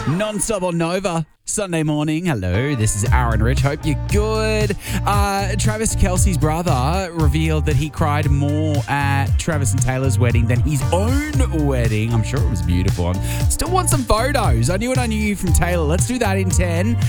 Non-stop on Nova. Sunday morning. Hello, this is Aaron Rich. Hope you're good. Travis Kelce's brother revealed that he cried more at Travis and Taylor's wedding than his own wedding. I'm sure it was beautiful. Still want some photos. I knew what I knew from Taylor. Let's do that in 10.